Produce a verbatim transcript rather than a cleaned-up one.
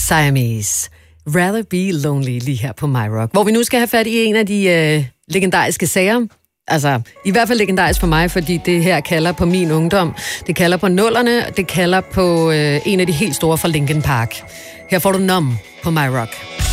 Siamese. Rather Be Lonely lige her på My Rock, hvor vi nu skal have fat i en af de øh, legendariske sager. Altså, i hvert fald legendarisk for mig, fordi det her kalder på min ungdom. Det kalder på nullerne, det kalder på øh, en af de helt store fra Linkin Park. Her får du Numb på My Rock.